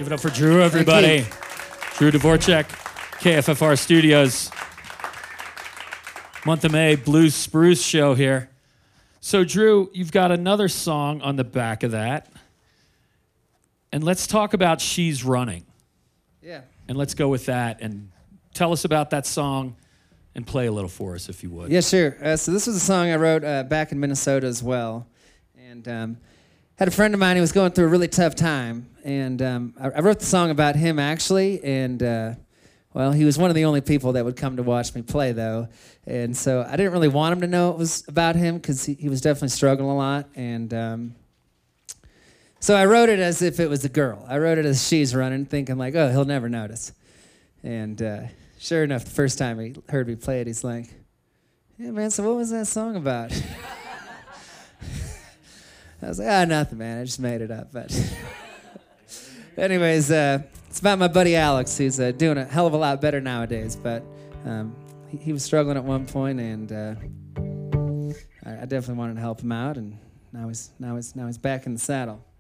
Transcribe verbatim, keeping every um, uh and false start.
Give it up for Drew, everybody. Drew Dvorak, K F F R Studios. Month of May, Blues Spruce show here. So, Drew, you've got another song on the back of that. And let's talk about She's Running. Yeah. And let's go with that. And tell us about that song and play a little for us, if you would. Yeah, sure. Uh, so this was a song I wrote uh, back in Minnesota as well. And um, had a friend of mine who was going through a really tough time. And um, I, I wrote the song about him, actually. And, uh, well, he was one of the only people that would come to watch me play, though. And so I didn't really want him to know it was about him because he, he was definitely struggling a lot. And um, so I wrote it as if it was a girl. I wrote it as she's running, thinking like, oh, he'll never notice. And uh, sure enough, the first time he heard me play it, he's like, yeah, man, so what was that song about? I was like, ah, oh, nothing, man. I just made it up. But anyways, uh, it's about my buddy Alex, who's uh, doing a hell of a lot better nowadays. But um, he, he was struggling at one point, and uh, I, I definitely wanted to help him out. And now he's now he's now he's back in the saddle.